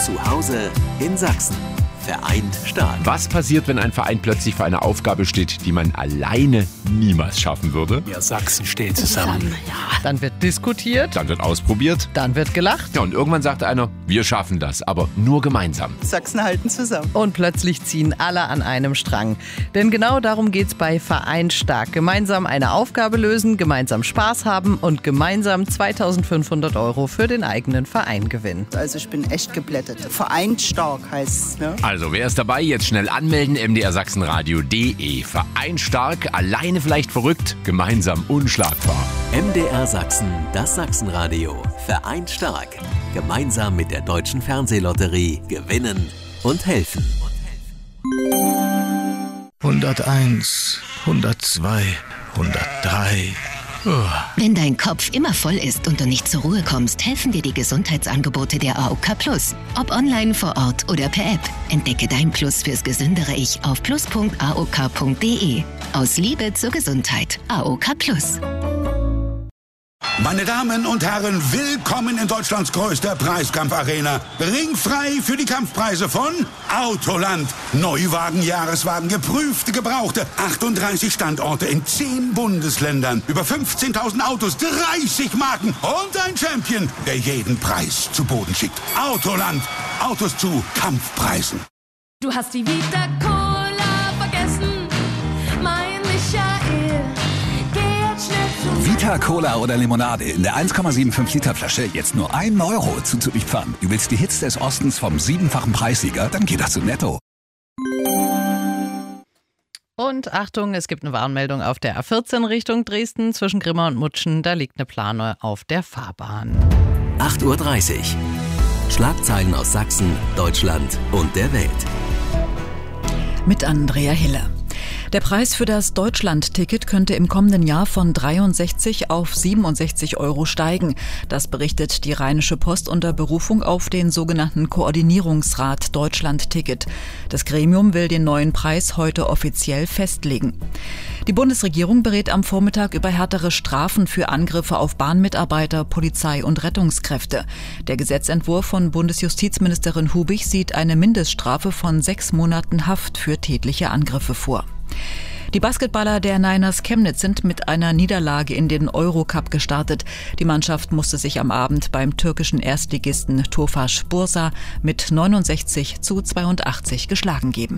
Zu Hause in Sachsen. Vereint stark. Was passiert, wenn ein Verein plötzlich vor einer Aufgabe steht, die man alleine niemals schaffen würde? Ja, Sachsen steht zusammen. Dann wird diskutiert. Dann wird ausprobiert. Dann wird gelacht. Ja, und irgendwann sagt einer, wir schaffen das, aber nur gemeinsam. Sachsen halten zusammen. Und plötzlich ziehen alle an einem Strang. Denn genau darum geht's bei Vereint stark. Gemeinsam eine Aufgabe lösen, gemeinsam Spaß haben und gemeinsam 2.500 € für den eigenen Verein gewinnen. Also ich bin echt geblättet. Vereint stark heißt es, ne? Also, wer ist dabei? Jetzt schnell anmelden, mdrsachsenradio.de. Vereint stark, alleine vielleicht verrückt, gemeinsam unschlagbar. MDR Sachsen, das Sachsenradio. Vereint stark. Gemeinsam mit der Deutschen Fernsehlotterie gewinnen und helfen. 101, 102, 103. Wenn dein Kopf immer voll ist und du nicht zur Ruhe kommst, helfen dir die Gesundheitsangebote der AOK Plus. Ob online, vor Ort oder per App. Entdecke dein Plus fürs gesündere Ich auf plus.aok.de. Aus Liebe zur Gesundheit. AOK Plus. Meine Damen und Herren, willkommen in Deutschlands größter Preiskampfarena. Ringfrei für die Kampfpreise von Autoland. Neuwagen, Jahreswagen, geprüfte, gebrauchte. 38 Standorte in 10 Bundesländern. Über 15.000 Autos, 30 Marken und ein Champion, der jeden Preis zu Boden schickt. Autoland. Autos zu Kampfpreisen. Du hast die Vita Cola vergessen, mein Michael. Vita Cola oder Limonade in der 1,75 Liter Flasche jetzt nur 1 € zuzüglich Pfand. Du willst die Hits des Ostens vom 7-fachen Preissieger? Dann geht das zu Netto. Und Achtung, es gibt eine Warnmeldung auf der A14 Richtung Dresden zwischen Grimma und Mutschen. Da liegt eine Plane auf der Fahrbahn. 8.30 Uhr. Schlagzeilen aus Sachsen, Deutschland und der Welt. Mit Andrea Hille. Der Preis für das Deutschland-Ticket könnte im kommenden Jahr von 63 auf 67 € steigen. Das berichtet die Rheinische Post unter Berufung auf den sogenannten Koordinierungsrat Deutschland-Ticket. Das Gremium will den neuen Preis heute offiziell festlegen. Die Bundesregierung berät am Vormittag über härtere Strafen für Angriffe auf Bahnmitarbeiter, Polizei und Rettungskräfte. Der Gesetzentwurf von Bundesjustizministerin Hubig sieht eine Mindeststrafe von 6 Monaten Haft für tätliche Angriffe vor. Die Basketballer der Niners Chemnitz sind mit einer Niederlage in den Eurocup gestartet. Die Mannschaft musste sich am Abend beim türkischen Erstligisten Tofaş Bursa mit 69:82 geschlagen geben.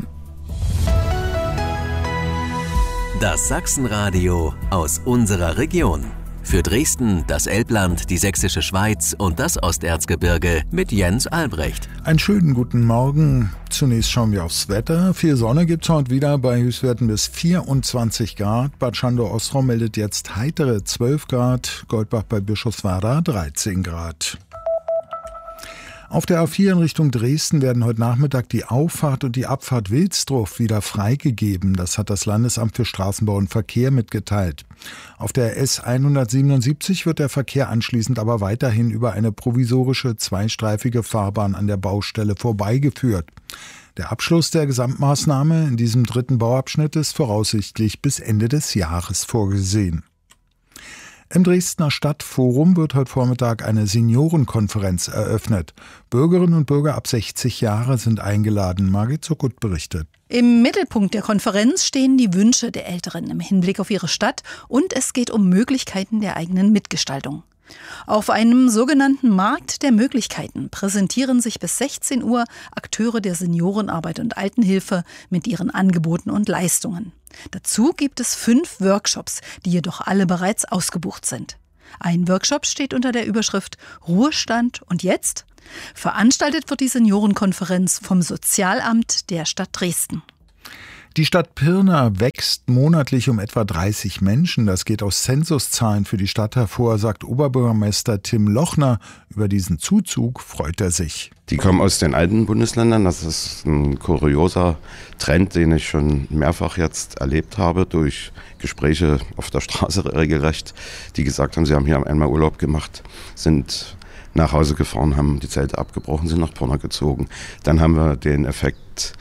Das Sachsenradio aus unserer Region. Für Dresden, das Elbland, die Sächsische Schweiz und das Osterzgebirge mit Jens Albrecht. Einen schönen guten Morgen. Zunächst schauen wir aufs Wetter. Viel Sonne gibt es heute wieder bei Höchstwerten bis 24 Grad. Bad Schandau-Ostrau meldet jetzt heitere 12 Grad. Goldbach bei Bischofswerda 13 Grad. Auf der A4 in Richtung Dresden werden heute Nachmittag die Auffahrt und die Abfahrt Wilsdruff wieder freigegeben. Das hat das Landesamt für Straßenbau und Verkehr mitgeteilt. Auf der S177 wird der Verkehr anschließend aber weiterhin über eine provisorische zweistreifige Fahrbahn an der Baustelle vorbeigeführt. Der Abschluss der Gesamtmaßnahme in diesem dritten Bauabschnitt ist voraussichtlich bis Ende des Jahres vorgesehen. Im Dresdner Stadtforum wird heute Vormittag eine Seniorenkonferenz eröffnet. Bürgerinnen und Bürger ab 60 Jahre sind eingeladen. Margit Zuckut berichtet. Im Mittelpunkt der Konferenz stehen die Wünsche der Älteren im Hinblick auf ihre Stadt und es geht um Möglichkeiten der eigenen Mitgestaltung. Auf einem sogenannten Markt der Möglichkeiten präsentieren sich bis 16 Uhr Akteure der Seniorenarbeit und Altenhilfe mit ihren Angeboten und Leistungen. Dazu gibt es 5 Workshops, die jedoch alle bereits ausgebucht sind. Ein Workshop steht unter der Überschrift Ruhestand und jetzt? Veranstaltet wird die Seniorenkonferenz vom Sozialamt der Stadt Dresden. Die Stadt Pirna wächst monatlich um etwa 30 Menschen. Das geht aus Zensuszahlen für die Stadt hervor, sagt Oberbürgermeister Tim Lochner. Über diesen Zuzug freut er sich. Die kommen aus den alten Bundesländern. Das ist ein kurioser Trend, den ich schon mehrfach jetzt erlebt habe durch Gespräche auf der Straße regelrecht, die gesagt haben, sie haben hier einmal Urlaub gemacht, sind nach Hause gefahren, haben die Zelte abgebrochen, sind nach Pirna gezogen. Dann haben wir den Effekt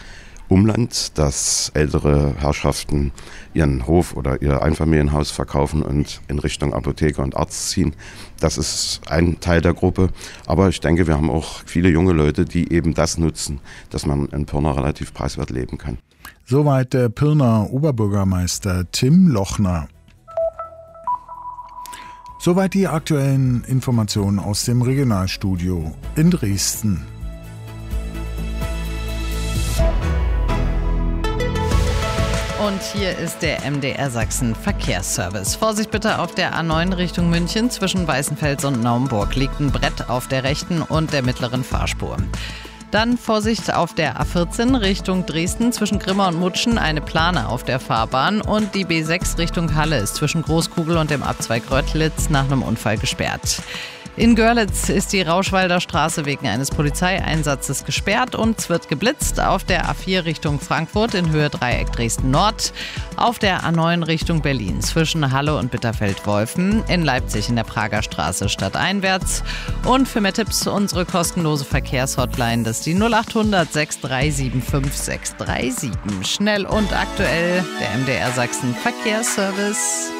Umland, dass ältere Herrschaften ihren Hof oder ihr Einfamilienhaus verkaufen und in Richtung Apotheke und Arzt ziehen. Das ist ein Teil der Gruppe. Aber ich denke, wir haben auch viele junge Leute, die eben das nutzen, dass man in Pirna relativ preiswert leben kann. Soweit der Pirna Oberbürgermeister Tim Lochner. Soweit die aktuellen Informationen aus dem Regionalstudio in Dresden. Und hier ist der MDR Sachsen Verkehrsservice. Vorsicht bitte auf der A9 Richtung München. Zwischen Weißenfels und Naumburg liegt ein Brett auf der rechten und der mittleren Fahrspur. Dann Vorsicht auf der A14 Richtung Dresden. Zwischen Grimma und Mutschen eine Plane auf der Fahrbahn. Und die B6 Richtung Halle ist zwischen Großkugel und dem Abzweig Röttlitz nach einem Unfall gesperrt. In Görlitz ist die Rauschwalder Straße wegen eines Polizeieinsatzes gesperrt und es wird geblitzt auf der A4 Richtung Frankfurt in Höhe Dreieck Dresden Nord, auf der A9 Richtung Berlin zwischen Halle und Bitterfeld-Wolfen, in Leipzig in der Prager Straße stadteinwärts. Und für mehr Tipps unsere kostenlose Verkehrshotline, das ist die 0800 637 5637. Schnell und aktuell der MDR Sachsen Verkehrsservice.